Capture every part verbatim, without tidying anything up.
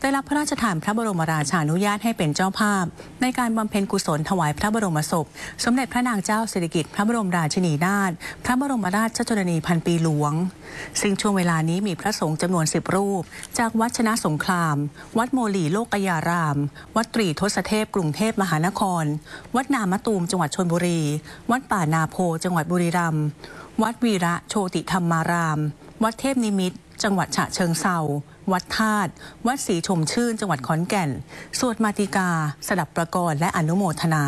ได้รับพระราชทานพระบรมราชานุญาตให้เป็นเจ้าภาพในการบำเพ็ญกุศลถวายพระบรมศพสมเด็จพระนางเจ้าสิริกิติ์พระบรมราชินีนาถพระบรมราชชนนีพันปีหลวงซึ่งช่วงเวลานี้มีพระสงฆ์จำนวนสิบรูปจากวัดชนะสงครามวัดโมลีโลกยารามวัดตรีทศเทพกรุงเทพมหานครวัดนามะตูมจังหวัดชลบุรีวัดป่านาโพจังหวัดบุรีรัมย์วัดวีระโชติธรรมารามวัดเทพนิมิตรจังหวัดฉะเชิงเทราวัดธาตุวัดศรีชมชื่นจังหวัดขอนแก่นสวดมาติกาสดับประกรณ์และอนุโมทนา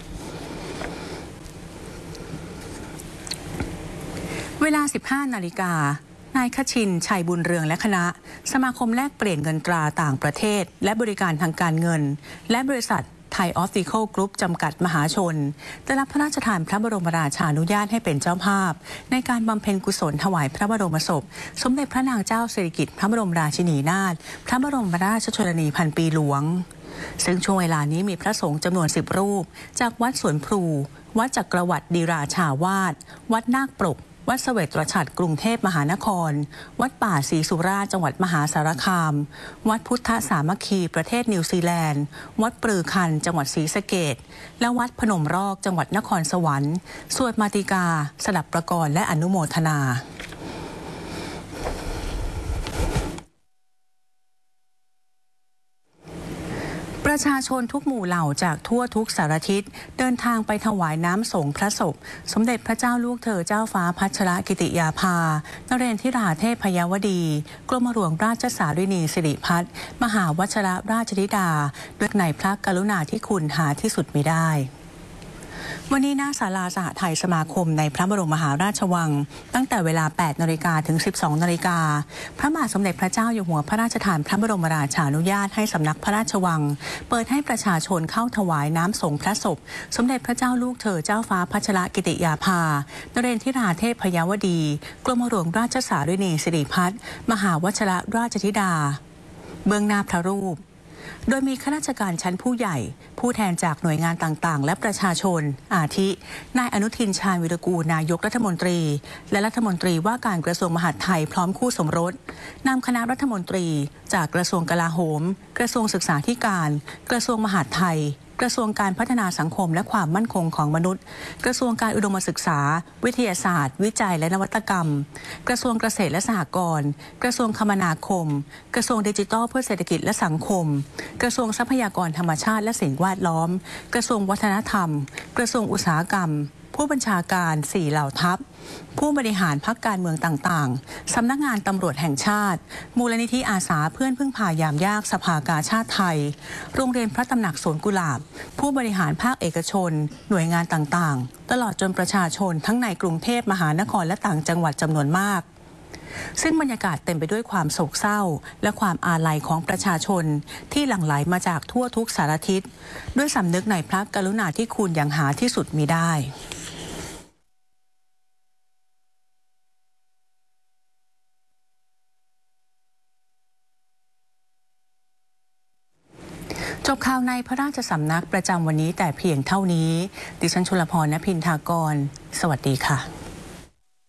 เวลา สิบห้านาฬิกานายคชินชัยบุญเรืองและคณะสมาคมแลกเปลี่ยนเงินตราต่างประเทศและบริการทางการเงินและบริษัทไทยออปติคอลกรุ๊ปจำกัดมหาชนได้รับพระราชทานพระบรมราชานุญาตให้เป็นเจ้าภาพในการบำเพ็ญกุศลถวายพระบรมศพสมเด็จพระนางเจ้าสิริกิติ์พระบรมราชินีนาถพระบรมราชชนนีพันปีหลวงซึ่งช่วงเวลานี้มีพระสงฆ์จำนวนสิบรูปจากวัดสวนพลูวัดจักรวรรดิราชาวาสวัดนาคปรกวัดเสวตฉัตรกรุงเทพมหานครวัดป่าศรีสุราษฎร์จังหวัดมหาสารคามวัดพุทธสามัคคีประเทศนิวซีแลนด์วัดปรือคันจังหวัดศรีสะเกษและวัดพนมรอกจังหวัดนครสวรรค์สวดมาติกาสดับประกรณ์และอนุโมทนาประชาชนทุกหมู่เหล่าจากทั่วทุกสารทิศเดินทางไปถวายน้ำสงฆ์พระศพสมเด็จพระเจ้าลูกเธอเจ้าฟ้าพัชรกิติยาภานเรนทิราเทพยวดีกรมหลวงราชสารินีสิริพัฒน์มหาวชิรราชธิดาด้วยในพระกรุณาธิคุณหาที่สุดมิได้วันนี้หน้าศาลาสหไทยสมาคมในพระบรมมหาราชวังตั้งแต่เวลา แปดนาฬิกา ถึง สิบสองนาฬิกาพระบาทสมเด็จพระเจ้าอยู่หัวพระราชทานพระบรมราชานุญาตให้สำนักพระราชวังเปิดให้ประชาชนเข้าถวายน้ำสงฆ์พระศพสมเด็จพระเจ้าลูกเธอเจ้าฟ้าพัชรกิติยาภานเรนทิราเทพยวดีกรมหลวงราชสารินีสิริพัฒน์มหาวชิรราชธิดาเบื้องหน้าพระรูปโดยมีข้าราชการชั้นผู้ใหญ่ผู้แทนจากหน่วยงานต่างๆและประชาชนอาทินายอนุทินชาญวิรากูลนายกรัฐมนตรีและรัฐมนตรีว่าการกระทรวงมหาดไทยพร้อมคู่สมรสนำคณะรัฐมนตรีจากกระทรวงกลาโหมกระทรวงศึกษาธิการกระทรวงมหาดไทยกระทรวงการพัฒนาสังคมและความมั่นคงของมนุษย์กระทรวงการอุดมศึกษาวิทยาศาสตร์วิจัยและนวัตกรรมกระทรวงเกษตรและสหกรณ์กระทรวงคมนาคมกระทรวงดิจิทัลเพื่อเศรษฐกิจและสังคมกระทรวงทรัพยากรธรรมชาติและสิ่งแวดล้อมกระทรวงวัฒนธรรมกระทรวงอุตสาหกรรมผู้บัญชาการสี่เหล่าทัพผู้บริหารพรรคการเมืองต่างๆสำนักงานตำรวจแห่งชาติมูลนิธิอาสาเพื่อนพึ่งพายามยากสภากาชาติไทยโรงเรียนพระตำหนักสวนกุหลาบผู้บริหารภาคเอกชนหน่วยงานต่างๆตลอดจนประชาชนทั้งในกรุงเทพมหานครและต่างจังหวัดจำนวนมากซึ่งบรรยากาศเต็มไปด้วยความโศกเศร้าและความอาลัยของประชาชนที่หลั่งไหลมาจากทั่วทุกสารทิศด้วยสำนึกในพระกรุณาธิคุณอย่างหาที่สุดมิได้จบข่าวในพระราชสำนักประจำวันนี้แต่เพียงเท่านี้ดิฉันชุลพร ณ พินทากรสวัสดีค่ะ